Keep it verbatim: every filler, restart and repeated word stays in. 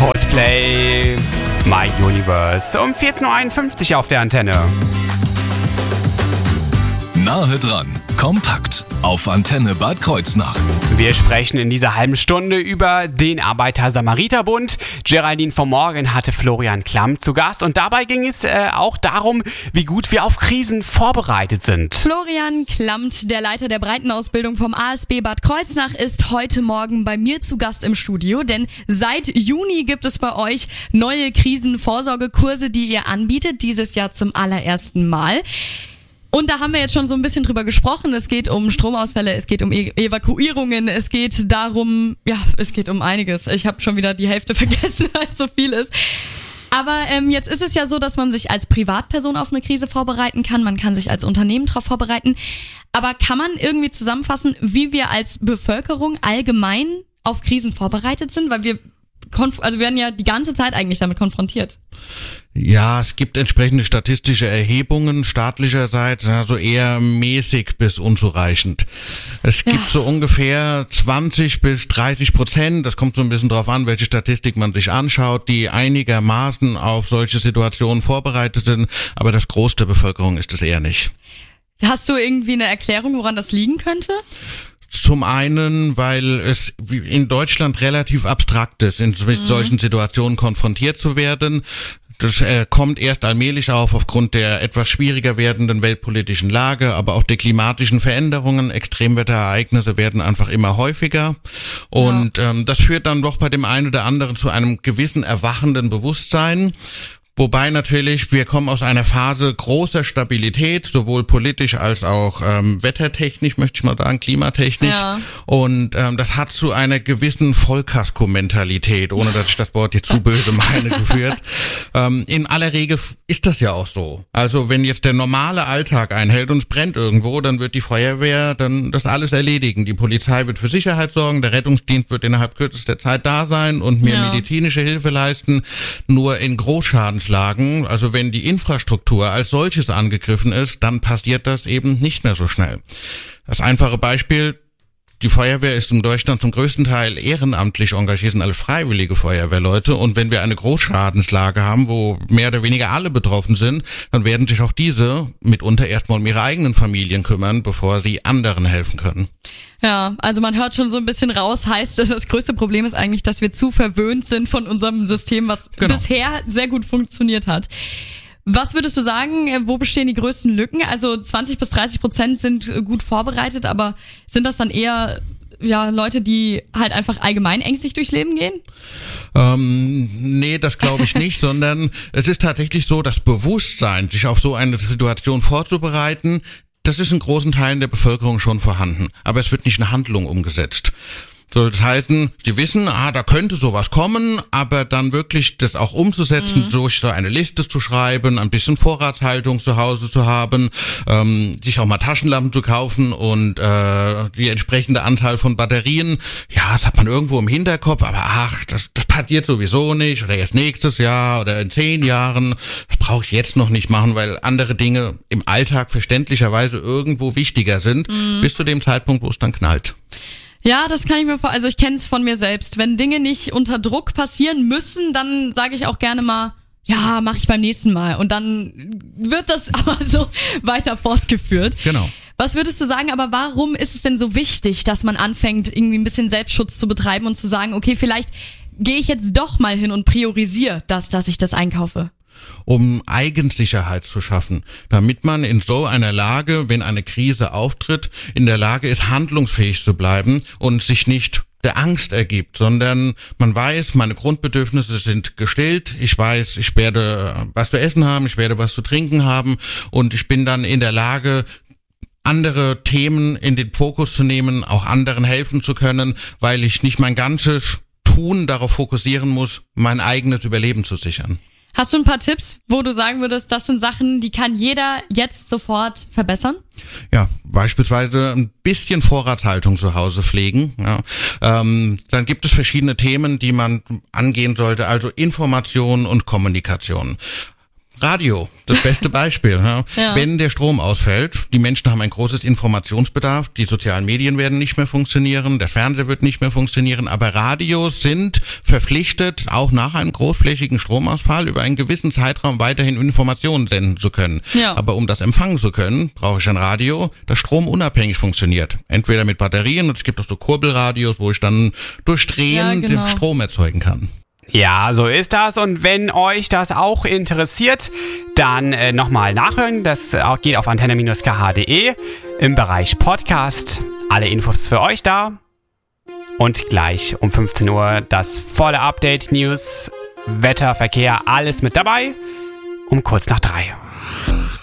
Coldplay, My Universe, um vierzehn Uhr einundfünfzig auf der Antenne. Nahe dran, kompakt, auf Antenne Bad Kreuznach. Wir sprechen in dieser halben Stunde über den Arbeiter-Samariter-Bund. Geraldine vom Morgen hatte Florian Klamm zu Gast und dabei ging es äh, auch darum, wie gut wir auf Krisen vorbereitet sind. Florian Klamm, der Leiter der Breitenausbildung vom A S B Bad Kreuznach, ist heute Morgen bei mir zu Gast im Studio, denn seit Juni gibt es bei euch neue Krisenvorsorgekurse, die ihr anbietet, dieses Jahr zum allerersten Mal. Und da haben wir jetzt schon so ein bisschen drüber gesprochen. Es geht um Stromausfälle, es geht um e- Evakuierungen, es geht darum, ja, es geht um einiges. Ich habe schon wieder die Hälfte vergessen, weil es so viel ist. Aber ähm, jetzt ist es ja so, dass man sich als Privatperson auf eine Krise vorbereiten kann. Man kann sich als Unternehmen darauf vorbereiten. Aber kann man irgendwie zusammenfassen, wie wir als Bevölkerung allgemein auf Krisen vorbereitet sind? Weil wir konf- also wir werden ja die ganze Zeit eigentlich damit konfrontiert. Ja, es gibt entsprechende statistische Erhebungen staatlicherseits, also eher mäßig bis unzureichend. Es gibt ja. so ungefähr zwanzig bis dreißig Prozent, das kommt so ein bisschen drauf an, welche Statistik man sich anschaut, die einigermaßen auf solche Situationen vorbereitet sind, aber das Groß der Bevölkerung ist es eher nicht. Hast du irgendwie eine Erklärung, woran das liegen könnte? Zum einen, weil es in Deutschland relativ abstrakt ist, in mit mhm. solchen Situationen konfrontiert zu werden. Das äh, kommt erst allmählich auf aufgrund der etwas schwieriger werdenden weltpolitischen Lage, aber auch der klimatischen Veränderungen. Extremwetterereignisse werden einfach immer häufiger. Und ja. ähm, das führt dann doch bei dem einen oder anderen zu einem gewissen erwachenden Bewusstsein. Wobei natürlich, wir kommen aus einer Phase großer Stabilität, sowohl politisch als auch ähm, wettertechnisch, möchte ich mal sagen, klimatechnisch. Ja. Und ähm, das hat zu einer gewissen Vollkasko-Mentalität, ohne dass ich das Wort jetzt zu böse meine, geführt. Ähm, in aller Regel ist das ja auch so. Also wenn jetzt der normale Alltag einhält und es brennt irgendwo, dann wird die Feuerwehr dann das alles erledigen. Die Polizei wird für Sicherheit sorgen, der Rettungsdienst wird innerhalb kürzester Zeit da sein und mir ja. medizinische Hilfe leisten. Nur in Großschaden Lagen, also wenn die Infrastruktur als solches angegriffen ist, dann passiert das eben nicht mehr so schnell. Das einfache Beispiel: Die Feuerwehr ist in Deutschland zum größten Teil ehrenamtlich engagiert, sind alle freiwillige Feuerwehrleute. Und wenn wir eine Großschadenslage haben, wo mehr oder weniger alle betroffen sind, dann werden sich auch diese mitunter erstmal um ihre eigenen Familien kümmern, bevor sie anderen helfen können. Ja, also man hört schon so ein bisschen raus, heißt, das größte Problem ist eigentlich, dass wir zu verwöhnt sind von unserem System, was genau. bisher sehr gut funktioniert hat. Was würdest du sagen, wo bestehen die größten Lücken? Also zwanzig bis dreißig Prozent sind gut vorbereitet, aber sind das dann eher ja Leute, die halt einfach allgemein ängstlich durchs Leben gehen? Ähm, nee, das glaube ich nicht, sondern es ist tatsächlich so, das Bewusstsein, sich auf so eine Situation vorzubereiten, das ist in großen Teilen der Bevölkerung schon vorhanden, aber es wird nicht in Handlung umgesetzt. So, das heißt, sie wissen, ah, da könnte sowas kommen, aber dann wirklich das auch umzusetzen, mhm. durch so eine Liste zu schreiben, ein bisschen Vorratshaltung zu Hause zu haben, ähm, sich auch mal Taschenlampen zu kaufen und äh, die entsprechende Anzahl von Batterien, ja, das hat man irgendwo im Hinterkopf, aber ach, das, das passiert sowieso nicht oder erst nächstes Jahr oder in zehn Jahren, das brauche ich jetzt noch nicht machen, weil andere Dinge im Alltag verständlicherweise irgendwo wichtiger sind, mhm. bis zu dem Zeitpunkt, wo es dann knallt. Ja, das kann ich mir vor, also ich kenne es von mir selbst. Wenn Dinge nicht unter Druck passieren müssen, dann sage ich auch gerne mal, ja, mache ich beim nächsten Mal. Und dann wird das aber so weiter fortgeführt. Genau. Was würdest du sagen, aber warum ist es denn so wichtig, dass man anfängt, irgendwie ein bisschen Selbstschutz zu betreiben und zu sagen, okay, vielleicht gehe ich jetzt doch mal hin und priorisiere das, dass ich das einkaufe? Um Eigensicherheit zu schaffen, damit man in so einer Lage, wenn eine Krise auftritt, in der Lage ist, handlungsfähig zu bleiben und sich nicht der Angst ergibt, sondern man weiß, meine Grundbedürfnisse sind gestillt, ich weiß, ich werde was zu essen haben, ich werde was zu trinken haben und ich bin dann in der Lage, andere Themen in den Fokus zu nehmen, auch anderen helfen zu können, weil ich nicht mein ganzes Tun darauf fokussieren muss, mein eigenes Überleben zu sichern. Hast du ein paar Tipps, wo du sagen würdest, das sind Sachen, die kann jeder jetzt sofort verbessern? Ja, beispielsweise ein bisschen Vorratshaltung zu Hause pflegen. Ja. Ähm, dann gibt es verschiedene Themen, die man angehen sollte, also Information und Kommunikation. Radio, das beste Beispiel. Ja. Ja. Wenn der Strom ausfällt, die Menschen haben ein großes Informationsbedarf, die sozialen Medien werden nicht mehr funktionieren, der Fernseher wird nicht mehr funktionieren, aber Radios sind verpflichtet, auch nach einem großflächigen Stromausfall über einen gewissen Zeitraum weiterhin Informationen senden zu können. Ja. Aber um das empfangen zu können, brauche ich ein Radio, das stromunabhängig funktioniert. Entweder mit Batterien, und es gibt auch so Kurbelradios, wo ich dann durch Drehen Ja, genau. den Strom erzeugen kann. Ja, so ist das. Und wenn euch das auch interessiert, dann äh, nochmal nachhören. Das äh, geht auf antenne Bindestrich k h punkt d e im Bereich Podcast. Alle Infos für euch da. Und gleich um fünfzehn Uhr das volle Update, News, Wetter, Verkehr, alles mit dabei. Um kurz nach drei.